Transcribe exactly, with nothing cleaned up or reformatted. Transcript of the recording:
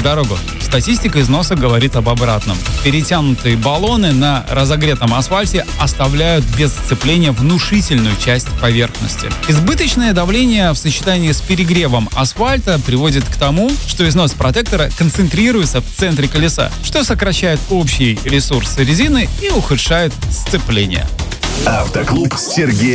дорогу. Статистика износа говорит об обратном. Перетянутые баллоны на разогретом асфальте оставляют без сцепления внушительную часть поверхности. Избыточное давление в сочетании с перегревом асфальта приводит к тому, что износ протектора концентрируется в центре колеса, что сокращает общий ресурс резины и ухудшает сцепление. Автоклуб с Сергеем